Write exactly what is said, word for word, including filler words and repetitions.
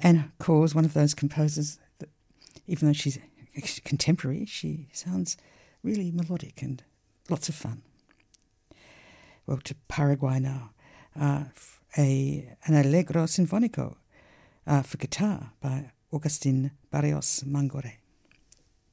Anna Core is one of those composers that, even though she's contemporary, she sounds really melodic and lots of fun. Well, to Paraguay now. Uh, a an Allegro Sinfonico uh, for guitar by Agustin Barrios Mangore.